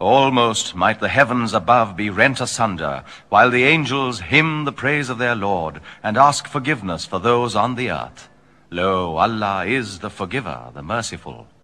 Almost might the heavens above be rent asunder, while the angels hymn the praise of their Lord, and ask forgiveness for those on the earth. Lo, Allah is the forgiver, the merciful.